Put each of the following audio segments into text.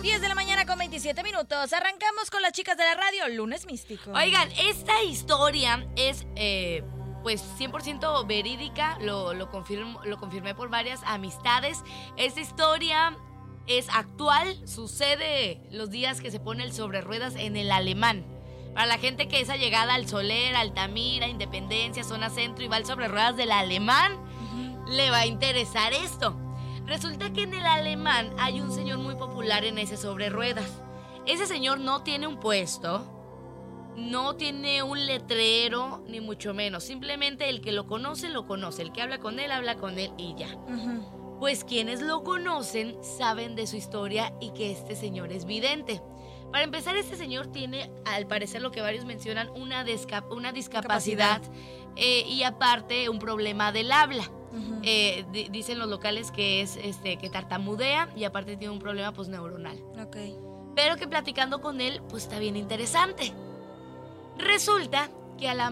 10 de la mañana con 27 minutos. Arrancamos con las chicas de la radio, Lunes Místico. Oigan, esta historia es pues 100% verídica, lo confirmé por varias amistades. Esta historia es actual, sucede los días que se pone el sobre ruedas en el Alemán. Para la gente que es allegada al Soler, Altamira, Independencia, zona centro y va al sobre ruedas del Alemán, le va a interesar esto. Resulta que en el Alemán hay un señor muy popular en ese sobre ruedas. Ese señor no tiene un puesto, no tiene un letrero, ni mucho menos. Simplemente el que lo conoce, el que habla con él y ya. Pues quienes lo conocen saben de su historia y que este señor es vidente. Para empezar, este señor tiene, al parecer lo que varios mencionan, una discapacidad y aparte un problema del habla. Dicen los locales que es que tartamudea y aparte tiene un problema pues neuronal. Okay. Pero que platicando con él pues está bien interesante. Resulta que a la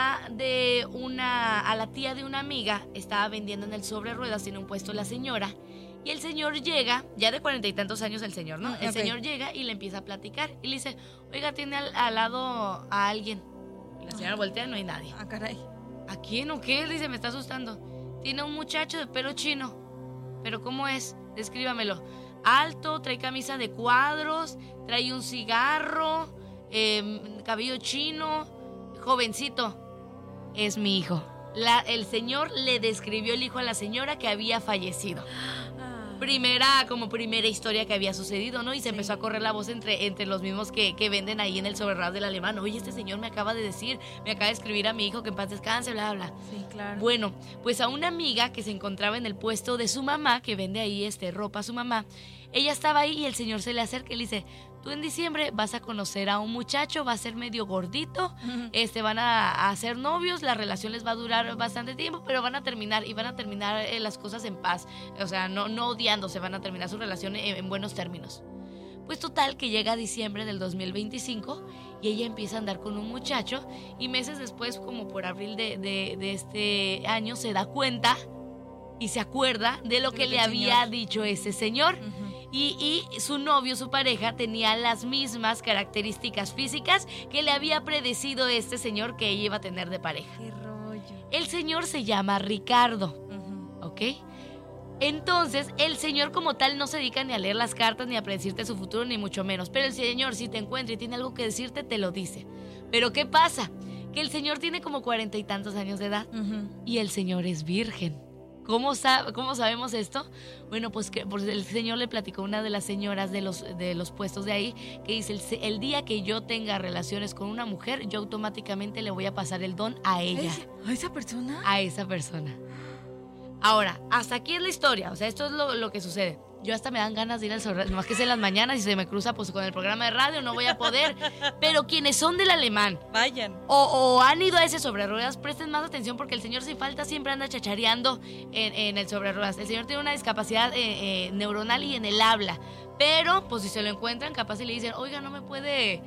tía de una amiga estaba vendiendo en el sobre ruedas, tiene un puesto la señora, y el señor llega, ya de 40 y tantos años el señor, ¿no? El señor llega y le empieza a platicar y le dice, oiga, tiene al lado a alguien. Y la señora voltea, no hay nadie. Ah, caray. ¿A quién o qué? Dice, me está asustando. Tiene un muchacho de pelo chino. ¿Pero cómo es? Descríbamelo. Alto, trae camisa de cuadros, trae un cigarro, cabello chino, jovencito. Es mi hijo. El señor le describió el hijo a la señora que había fallecido. Primera historia que había sucedido, ¿no? Y se empezó a correr la voz entre los mismos que venden ahí en el sobre ruedas del Alemán. Oye, este señor me acaba de escribir a mi hijo que en paz descanse, bla, bla. Sí, claro. Bueno, pues a una amiga que se encontraba en el puesto de su mamá, que vende ahí ropa a su mamá, ella estaba ahí y el señor se le acerca y le dice, tú en diciembre vas a conocer a un muchacho, va a ser medio gordito, van a ser novios, la relación les va a durar bastante tiempo, pero van a terminar las cosas en paz, o sea, no odiándose, van a terminar su relación en buenos términos. Pues total, que llega diciembre del 2025 y ella empieza a andar con un muchacho y meses después, como por abril de este año, se da cuenta y se acuerda de lo que le había dicho ese señor. Y su novio, su pareja, tenía las mismas características físicas que le había predecido este señor que ella iba a tener de pareja. ¡Qué rollo! El señor se llama Ricardo, ¿ok? Entonces, el señor como tal no se dedica ni a leer las cartas, ni a predecirte su futuro, ni mucho menos. Pero el señor, si te encuentra y tiene algo que decirte, te lo dice. Pero ¿qué pasa? Que el señor tiene como 40 y tantos años de edad y el señor es virgen. ¿Cómo sabemos esto? Bueno, pues que el señor le platicó a una de las señoras de los puestos de ahí, que dice, el día que yo tenga relaciones con una mujer, yo automáticamente le voy a pasar el don a ella. ¿A esa persona? A esa persona. Ahora, hasta aquí es la historia, o sea, esto es lo que sucede. Yo hasta me dan ganas de ir al sobre, nomás que es en las mañanas y se me cruza pues con el programa de radio, no voy a poder. Pero quienes son del Alemán, vayan. O han ido a ese sobre ruedas, presten más atención porque el señor sin falta siempre anda chachareando en el sobre ruedas. El señor tiene una discapacidad neuronal y en el habla. Pero, pues si se lo encuentran, capaz y le dicen, oiga, no me puede...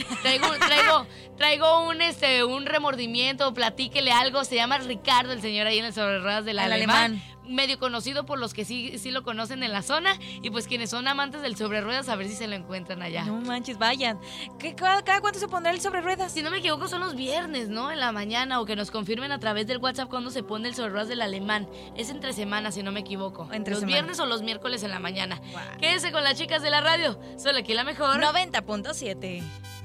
Traigo un remordimiento, platíquele algo. Se llama Ricardo, el señor ahí en el sobre ruedas del Alemán. Medio conocido por los que sí lo conocen en la zona. Y pues quienes son amantes del sobre ruedas, a ver si se lo encuentran allá. No manches, vayan. ¿Cada cuánto se pondrá el sobre ruedas? Si no me equivoco, son los viernes, ¿no? En la mañana, o que nos confirmen a través del WhatsApp cuando se pone el sobre ruedas del Alemán. Es entre semanas, si no me equivoco. Los viernes o los miércoles en la mañana. Wow. Quédese con las chicas de la radio. Solo aquí la mejor. 90.7.